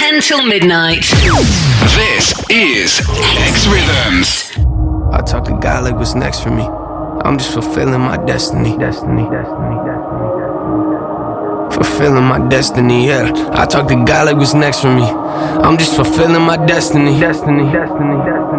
10 till midnight. This is X Rhythms. I talk to God like what's next for me. I'm just fulfilling my destiny. Fulfilling my destiny, yeah. I talk to God like what's next for me. I'm just fulfilling my destiny.